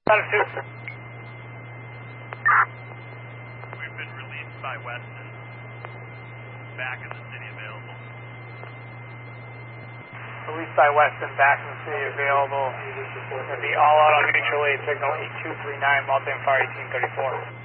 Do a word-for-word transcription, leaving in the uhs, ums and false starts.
Status two. We've been released by Weston. Back in the city available. Released by Weston, back in the city available. Going to be all out on mutual aid signal eight two three nine, Mountain Fire eighteen thirty-four.